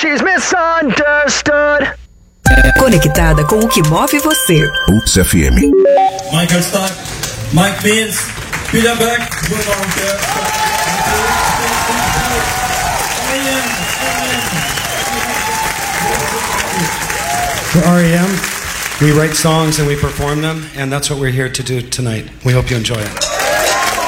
she's misunderstood. Conectada com o que move você. Ups FM. Michael Stark, Mike Mills, Peter Beck, For REM, we write songs and we perform them, and that's what we're here to do tonight. We hope you enjoy it.